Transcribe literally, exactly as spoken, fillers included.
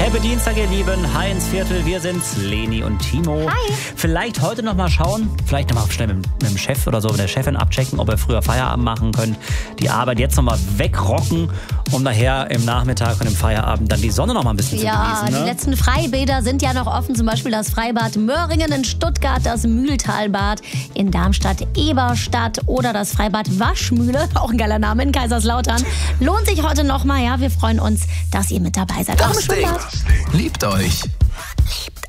Happy Dienstag, ihr Lieben. Hi ins Viertel. Wir sind's, Leni und Timo. Hi. Vielleicht heute noch mal schauen, vielleicht noch mal schnell mit, mit dem Chef oder so, mit der Chefin abchecken, ob ihr früher Feierabend machen könnt. Die Arbeit jetzt noch mal wegrocken, um nachher im Nachmittag und im Feierabend dann die Sonne noch mal ein bisschen Ja, zu genießen. Ne? Die letzten Freibäder sind ja noch offen. Zum Beispiel das Freibad Möhringen in Stuttgart, das Mühltalbad in Darmstadt-Eberstadt oder das Freibad Waschmühle, auch ein geiler Name, in Kaiserslautern. Lohnt sich heute noch mal, ja. Wir freuen uns, dass ihr mit dabei seid. Auch im Das Ding. Schwimmbad. Liebt euch. Liebt